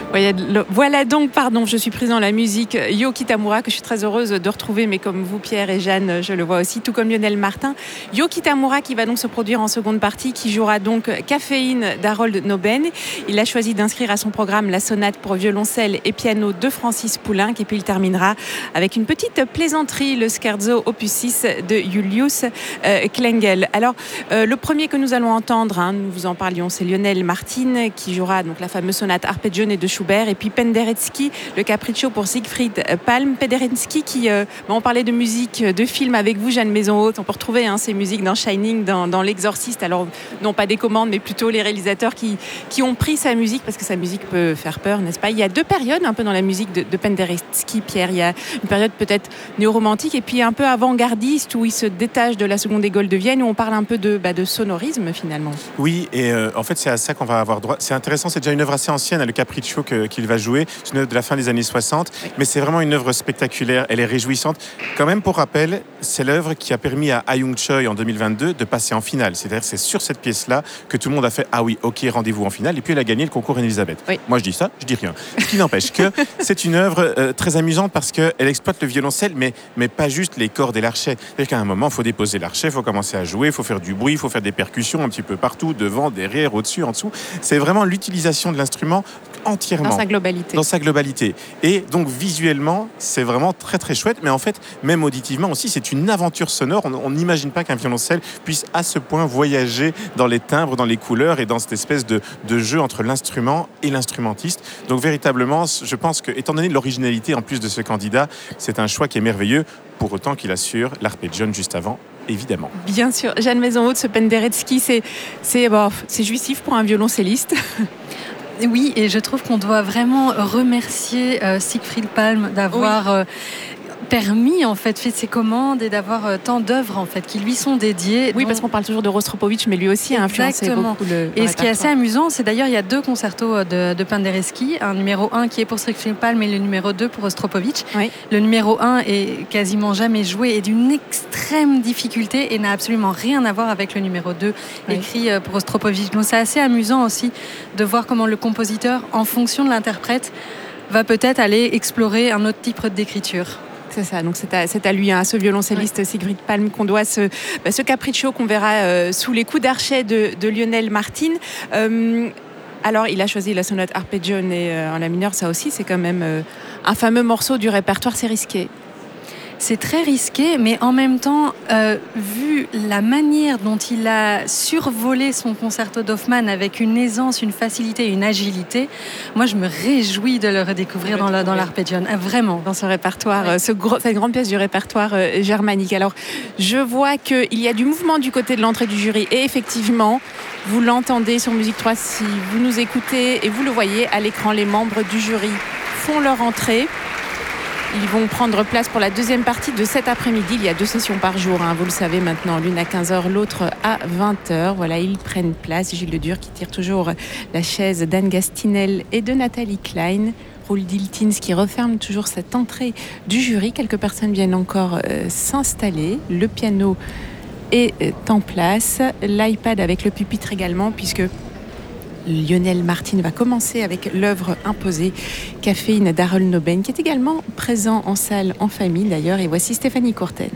Voilà donc, je suis prise dans la musique Yo Kitamura, que je suis très heureuse de retrouver, mais comme vous, Pierre et Jeanne, je le vois aussi, tout comme Lionel Martin. Yo Kitamura qui va donc se produire en seconde partie, qui jouera donc Caféine d'Harold Noben. Il a choisi d'inscrire à son programme la sonate pour violoncelle et piano de Francis Poulenc, et puis il terminera avec une petite plaisanterie, le scherzo opus 6 de Julius Klengel. Alors, le premier que nous allons entendre, nous vous en parlions, c'est Lionel Martin qui jouera donc la fameuse sonate Arpeggione de Schubert, et puis Penderecki, le capriccio pour Siegfried Palm. Penderecki qui, on parlait de musique de film avec vous, Jeanne Maison-Haute, on peut retrouver ces musiques dans Shining, dans L'Exorciste, alors non pas des commandes, mais plutôt les réalisateurs qui ont pris sa musique, parce que sa musique peut faire peur, n'est-ce pas? Il y a deux périodes un peu dans la musique de Penderecki, Pierre. Il y a une période peut-être néo-romantique, et puis un peu avant-gardiste, où il se détache de la seconde école de Vienne, où on parle un peu de sonorisme finalement. Oui, et en fait c'est à ça qu'on va avoir droit. C'est intéressant, c'est déjà une œuvre assez ancienne, le Capriccio qu'il va jouer. C'est une œuvre de la fin des années 60, mais c'est vraiment une œuvre spectaculaire, elle est réjouissante. Quand même, pour rappel, c'est l'œuvre qui a permis à Ah Young-choi en 2022 de passer en finale. C'est-à-dire c'est sur cette pièce-là que tout le monde a fait « Ah oui, ok, rendez-vous en finale », et puis elle a gagné le concours Reine-Elisabeth. Oui. Moi je dis ça, je dis rien. Ce qui n'empêche que c'est une œuvre très amusante, parce qu'elle exploite le violoncelle, mais pas juste les cordes et l'archet. C'est-à-dire qu'à un moment, il faut déposer l'archet, il faut commencer à jouer, il faut faire du bruit, il faut faire des percussions un petit peu partout, devant, derrière, au-dessus, en dessous. C'est vraiment l'utilisation de l'instrument entièrement. Dans sa globalité. Et donc visuellement, c'est vraiment très très chouette, mais en fait, même auditivement aussi, c'est une aventure sonore. On n'imagine pas qu'un violoncelle puisse à ce point voyager dans les timbres, dans les couleurs, et dans cette espèce de jeu entre l'instrument et l'instrumentiste. Donc véritablement, je pense que, étant donné l'originalité en plus de ce candidat, c'est un choix qui est merveilleux, pour autant qu'il assure l'arpeggione juste avant, évidemment. Bien sûr. Jeanne Maison-Haute, ce Penderecki, c'est jouissif pour un violoncelliste. Oui, et je trouve qu'on doit vraiment remercier Siegfried Palm d'avoir permis fait ses commandes et d'avoir tant d'œuvres qui lui sont dédiées. Oui, parce qu'on parle toujours de Rostropovitch, mais lui aussi a influencé beaucoup le Et ce qui est assez amusant, c'est d'ailleurs il y a deux concertos de Penderecki, un numéro 1 qui est pour Siegfried Palm et le numéro 2 pour Rostropovitch. Oui. Le numéro 1 est quasiment jamais joué et d'une extrême difficulté et n'a absolument rien à voir avec le numéro 2 écrit pour Rostropovitch. Donc c'est assez amusant aussi de voir comment le compositeur, en fonction de l'interprète, va peut-être aller explorer un autre type d'écriture. C'est ça, donc c'est à lui, ce violoncelliste Siegfried Palm, qu'on doit ce capriccio qu'on verra sous les coups d'archet de Lionel Martin. Alors, il a choisi la sonate Arpeggione en la mineure, ça aussi, c'est quand même un fameux morceau du répertoire, c'est risqué. C'est très risqué, mais en même temps, vu la manière dont il a survolé son concerto d'Hoffmann avec une aisance, une facilité, une agilité, moi je me réjouis de le redécouvrir dans l'arpeggione, vraiment. Dans ce répertoire, cette grande pièce du répertoire germanique. Alors, je vois qu'il y a du mouvement du côté de l'entrée du jury, et effectivement, vous l'entendez sur Musique 3 si vous nous écoutez, et vous le voyez à l'écran, les membres du jury font leur entrée. Ils vont prendre place pour la deuxième partie de cet après-midi. Il y a 2 sessions par jour, vous le savez maintenant, l'une à 15h, l'autre à 20h. Voilà, ils prennent place. Gilles Ledur qui tire toujours la chaise d'Anne Gastinel et de Nathalie Klein. Roel Diltins qui referme toujours cette entrée du jury. Quelques personnes viennent encore s'installer. Le piano est en place. L'iPad avec le pupitre également, puisque Lionel Martin va commencer avec l'œuvre imposée Caféine d'Harold Noben, qui est également présent en salle, en famille d'ailleurs. Et voici Stéphanie Courten.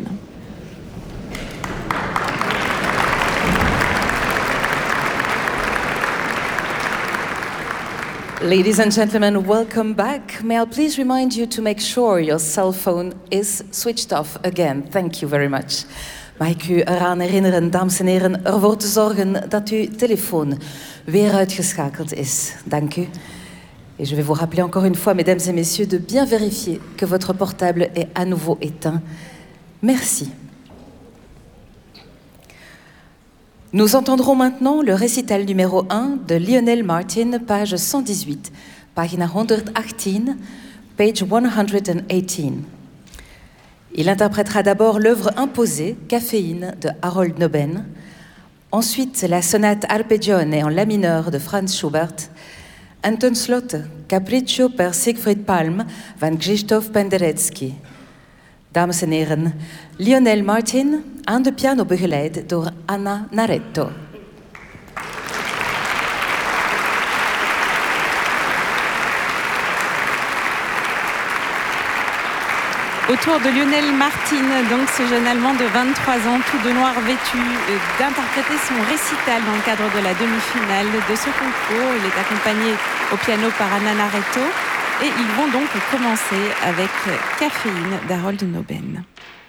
Ladies and gentlemen, welcome back. May I please remind you to make sure your cell phone is switched off again. Thank you very much. Mag ik u eraan herinneren, dames en heren, ervoor te zorgen dat uw telefoon weer uitgeschakeld is. Dank u. Et je vais vous rappeler encore une fois, mesdames et messieurs, de bien vérifier que votre portable est à nouveau éteint. Merci. Nous entendrons maintenant le récital numéro 1 de Lionel Martin, page 118, pagina 118, page 118. Il interprétera d'abord l'œuvre imposée, Caféine, de Harold Noben, ensuite la sonate Arpeggione en la mineur de Franz Schubert, en tenslotte Capriccio per Siegfried Palm van Krzysztof Penderecki. Dames en heren, Lionel Martin aan de piano begeleid door Anna Naretto. Au tour de Lionel Martin, donc ce jeune Allemand de 23 ans, tout de noir vêtu, d'interpréter son récital dans le cadre de la demi-finale de ce concours. Il est accompagné au piano par Anna Naretto et ils vont donc commencer avec Caféine d'Harold Noben.